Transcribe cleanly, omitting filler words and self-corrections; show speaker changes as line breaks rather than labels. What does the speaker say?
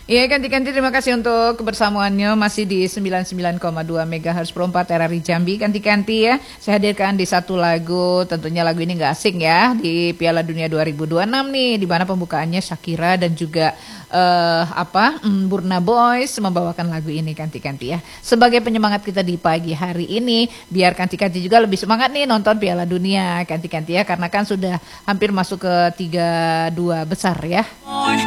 Iya, ganti-ganti terima kasih untuk kebersamaannya masih di 99,2 MHz Pro 4 RRI Jambi. Ganti-ganti ya, saya hadirkan di satu lagu, tentunya lagu ini nggak asing ya, di Piala Dunia 2026 nih, di mana pembukaannya Shakira dan juga Burna Boys membawakan lagu ini ganti-ganti ya. Sebagai penyemangat kita di pagi hari ini, biar ganti-ganti juga lebih semangat nih nonton Piala Dunia ganti-ganti ya, karena kan sudah hampir masuk ke 32 besar ya.